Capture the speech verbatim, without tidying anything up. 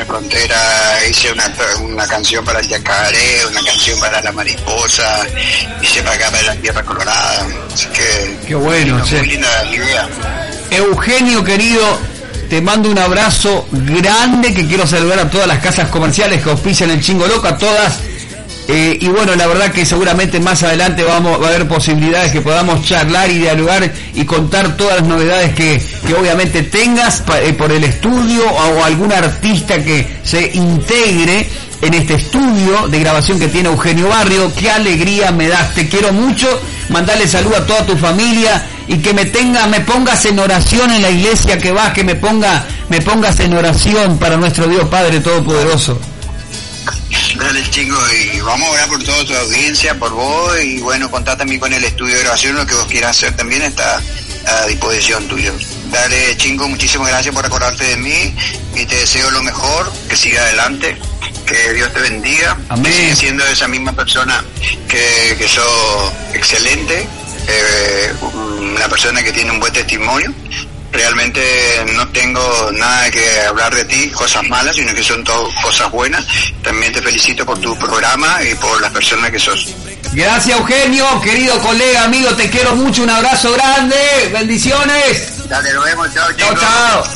Frontera, hice una, una canción para el yacaré, una canción para la mariposa, hice para acá para la Tierra Colorada, así que... Qué bueno, muy che. linda idea. Eugenio, querido, te mando un abrazo grande, que quiero saludar a todas las casas comerciales que auspician el Chingo Loco, a todas. Eh, y bueno, la verdad que seguramente más adelante vamos va a haber posibilidades que podamos charlar y dialogar y contar todas las novedades que, que obviamente tengas pa, eh, por el estudio, o, o algún artista que se integre en este estudio de grabación que tiene Eugenio Barrio. Qué alegría me das, te quiero mucho, mandale salud a toda tu familia y que me tenga, me pongas en oración en la iglesia que vas, que me ponga, me pongas en oración para nuestro Dios Padre Todopoderoso. Dale, Chingo, y vamos a orar por toda tu audiencia, por vos, y bueno, contá también con el estudio de grabación, lo que vos quieras hacer también está a disposición tuya. Dale, Chingo, muchísimas gracias por acordarte de mí, y te deseo lo mejor, que siga adelante, que Dios te bendiga. Amén. Que sigas siendo esa misma persona que, que sos excelente, eh, una persona que tiene un buen testimonio. Realmente no tengo nada que hablar de ti, cosas malas, sino que son todo cosas buenas. También te felicito por tu programa y por las personas que sos. Gracias, Eugenio, querido colega, amigo, te quiero mucho, un abrazo grande, bendiciones. Dale, nos vemos, chao, Chao, chicos. chao.